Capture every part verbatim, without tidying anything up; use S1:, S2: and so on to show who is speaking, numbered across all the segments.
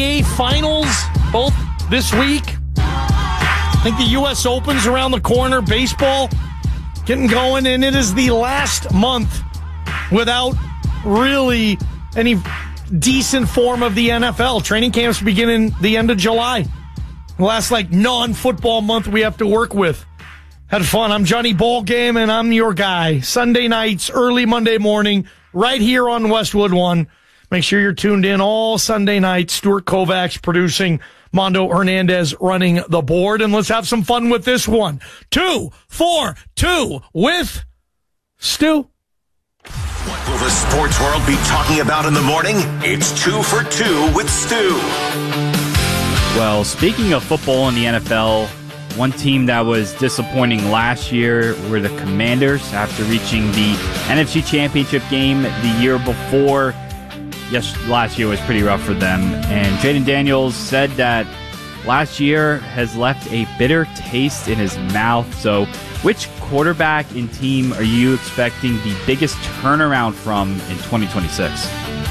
S1: A finals, both this week. I think the U S Open's around the corner. Baseball getting going, and it is the last month without really any decent form of the N F L. Training camps beginning the end of July. The last, like, non-football month we have to work with. Had fun. I'm Johnny Ballgame, and I'm your guy. Sunday nights, early Monday morning, right here on Westwood One. Make sure you're tuned in all Sunday night. Stuart Kovacs producing, Mondo Hernandez running the board. And let's have some fun with this one. Two, four, two with Stu.
S2: What will the sports world be talking about in the morning? It's two for two with Stu.
S3: Well, speaking of football in the N F L, one team that was disappointing last year were the Commanders after reaching the N F C Championship game the year before. Yes, last year was pretty rough for them. And Jayden Daniels said that last year has left a bitter taste in his mouth. So which quarterback and team are you expecting the biggest turnaround from in twenty twenty-six?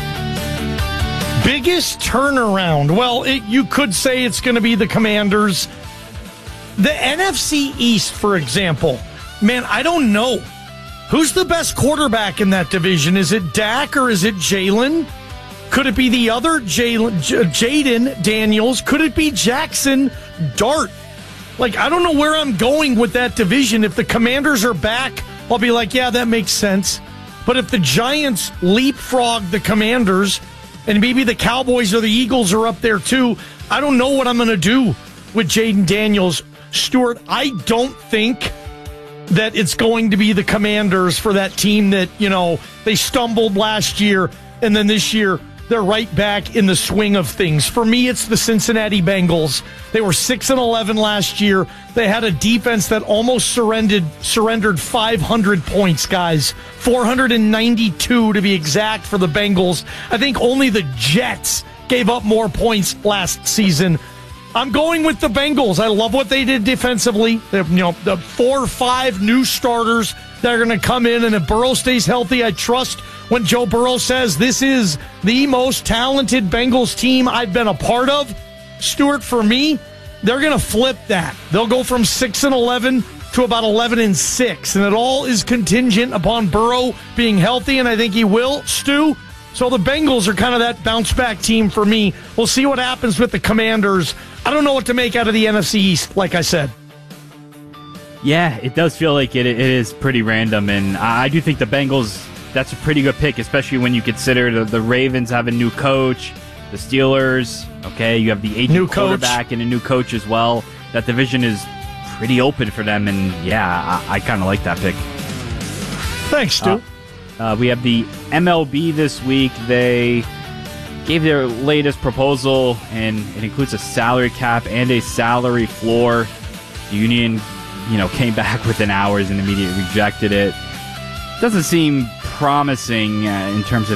S1: Biggest turnaround? Well, it, you could say it's going to be the Commanders. The N F C East, for example. Man, I don't know. Who's the best quarterback in that division? Is it Dak or is it Jalen? Could it be the other Jalen, Jayden Daniels? Could it be Jackson Dart? Like, I don't know where I'm going with that division. If the Commanders are back, I'll be like, yeah, that makes sense. But if the Giants leapfrog the Commanders, and maybe the Cowboys or the Eagles are up there too, I don't know what I'm going to do with Jayden Daniels. Stuart, I don't think that it's going to be the Commanders for that team that, you know, they stumbled last year, and then this year they're right back in the swing of things. For me, it's the Cincinnati Bengals. They were six and eleven last year. They had a defense that almost surrendered surrendered five hundred points, guys. four hundred ninety-two to be exact for the Bengals. I think only the Jets gave up more points last season. I'm going with the Bengals. I love what they did defensively. They have, you know, the four or five new starters that are going to come in, and if Burrow stays healthy, I trust when Joe Burrow says this is the most talented Bengals team I've been a part of. Stuart, for me, they're going to flip that. They'll go from six and eleven to about eleven and six, and it all is contingent upon Burrow being healthy, and I think he will, Stu. So the Bengals are kind of that bounce-back team for me. We'll see what happens with the Commanders. I don't know what to make out of the N F C East, like I said.
S3: Yeah, it does feel like it, it is pretty random, and I do think the Bengals, that's a pretty good pick, especially when you consider the, the Ravens have a new coach, the Steelers, okay, you have the aging quarterback and a new coach as well. That division is pretty open for them, and yeah, I, I kind of like that pick.
S1: Thanks, Stu.
S3: Uh, uh, we have the M L B this week. They gave their latest proposal, and it includes a salary cap and a salary floor. The union, you know, came back within hours and immediately rejected it. Doesn't seem promising uh, in terms of